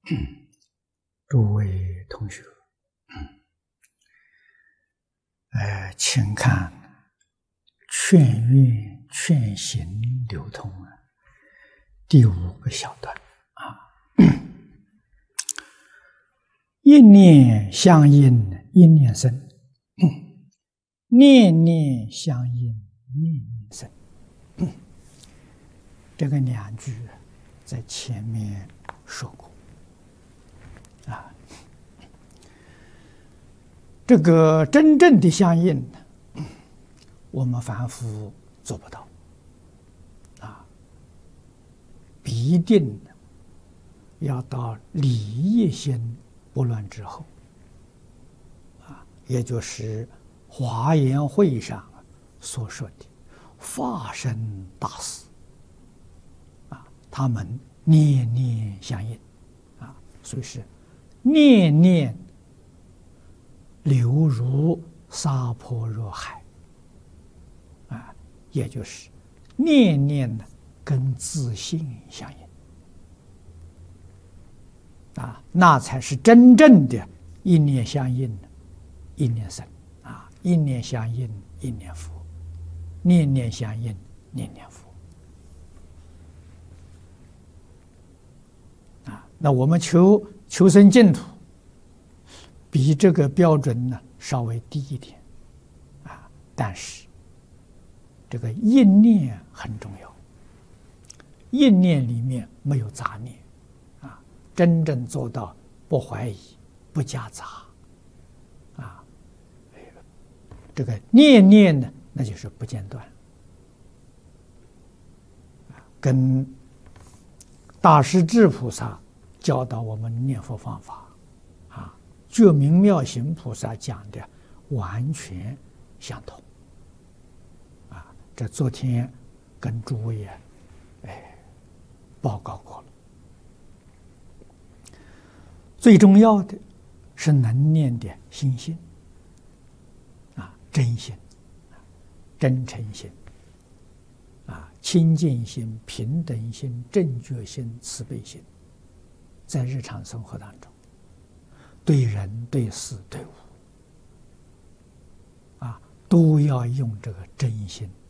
诸位同学，请看劝愿劝行流通第5个小段一念相应，一念生；念念相应，念念生。这个2句在前面说过这个真正的相应，我们凡夫做不到必定要到理业心不乱之后也就是华严会上所说的法身大士他们念念相应所以是念念流如沙婆若海也就是念念跟自性相应那才是真正的一念相应，一念生一念相应，一念佛；念念相应，念念佛那我们求生净土，比这个标准呢稍微低一点但是这个一念很重要，一念里面没有杂念真正做到不怀疑、不夹杂这个念念呢，那就是不间断跟大势至菩萨教导我们念佛方法觉明妙行菩萨讲的完全相同这昨天跟诸位报告过了。最重要的是能念的心性真心、真诚心清净心、平等心、正觉心、慈悲心，在日常生活当中对人对事对物都要用这个真心